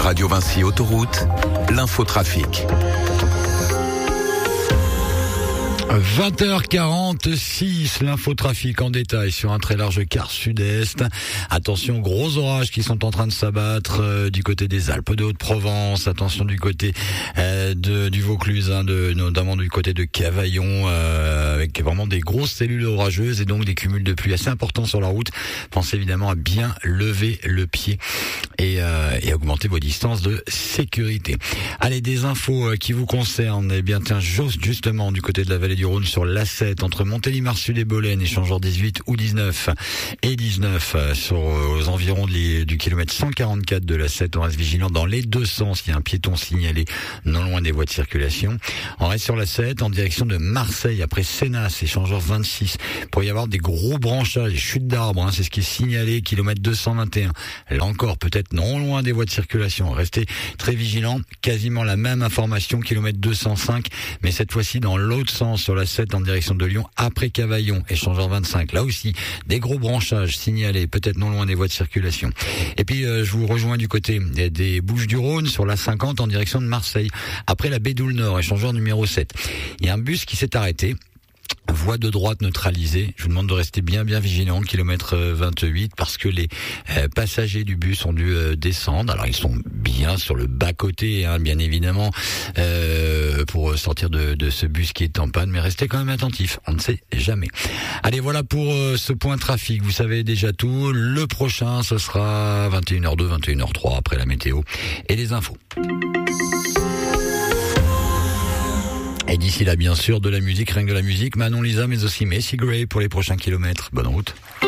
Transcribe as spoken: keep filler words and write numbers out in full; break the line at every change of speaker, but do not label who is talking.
Radio Vinci Autoroute, l'infotrafic.
vingt heures quarante-six, l'infotrafic en détail sur un très large quart sud-est. Attention, gros orages qui sont en train de s'abattre euh, du côté des Alpes de Haute-Provence. Attention du côté euh, de, du Vaucluse, hein, de, notamment du côté de Cavaillon, euh, avec vraiment des grosses cellules orageuses et donc des cumuls de pluie assez importants sur la route. Pensez évidemment à bien lever le pied et, euh, et augmenter vos distances de sécurité. Allez, des infos euh, qui vous concernent. Eh bien, tiens, justement du côté de la vallée du Rhône sur l'A sept entre Montélimar Sud et Bolène, échangeur dix-huit ou dix-neuf et dix-neuf sur aux environs de, du kilomètre cent quarante-quatre de l'A sept. On reste vigilant dans les deux sens. Il y a un piéton signalé non loin des voies de circulation. On reste sur l'A sept en direction de Marseille après Sénas, échangeur vingt-six. Pour y avoir des gros branchages, des chutes d'arbres, hein, c'est ce qui est signalé, kilomètre deux cent vingt et un. Là encore, peut-être non loin des voies de circulation. Restez très vigilants. Quasiment la même information, kilomètre deux cent cinq, mais cette fois-ci dans l'autre sens sur la sept en direction de Lyon après Cavaillon, échangeur vingt-cinq. Là aussi, des gros branchages signalés, peut-être non loin des voies de circulation. Et puis, euh, je vous rejoins du côté des, des Bouches-du-Rhône sur la cinquante en direction de Marseille. Après la Bédoule Nord, échangeur numéro sept. Il y a un bus qui s'est arrêté. Voie de droite neutralisée. Je vous demande de rester bien bien vigilant, kilomètre vingt-huit, parce que les euh, passagers du bus ont dû euh, descendre. Alors ils sont bien sur le bas-côté, hein, bien évidemment, euh, pour sortir de, de ce bus qui est en panne, mais restez quand même attentifs, on ne sait jamais. Allez, voilà pour euh, ce point trafic, vous savez déjà tout. Le prochain, ce sera vingt et une heures deux, vingt et une heures trois, après la météo et les infos. Et d'ici là, bien sûr, de la musique, rien que de la musique. Manon Lisa, mais aussi Macy Gray pour les prochains kilomètres. Bonne route.